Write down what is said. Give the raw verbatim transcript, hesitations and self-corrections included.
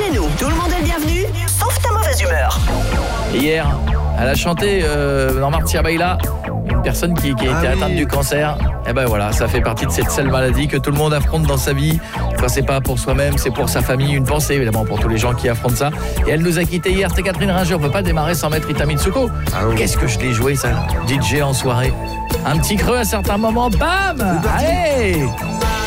chez nous. Tout le monde est le bienvenu, sauf ta mauvaise humeur. Hier, elle a chanté euh, dans Martia Baila, une personne qui, qui a Ah été oui. atteinte du cancer. Et ben voilà, ça fait partie de cette seule maladie que tout le monde affronte dans sa vie. Enfin, c'est pas pour soi-même, c'est pour sa famille. Une pensée évidemment pour tous les gens qui affrontent ça. Et elle nous a quittés hier. C'était Catherine Ringer. On peut pas démarrer sans mettre Rita Mitsuko. Ah oui. Qu'est-ce que je l'ai joué ça, D J en soirée. Un petit creux à certains moments, bam. C'est parti. Allez.